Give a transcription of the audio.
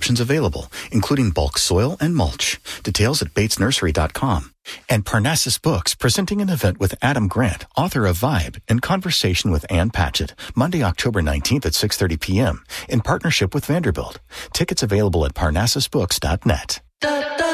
options available, including bulk soil and mulch. Details at batesnursery.com. And Parnassus Books, presenting an event with Adam Grant, author of Vibe, in conversation with Ann Patchett, Monday, October 19th at 6:30 p.m., in partnership with Vanderbilt. Tickets available at parnassusbooks.net.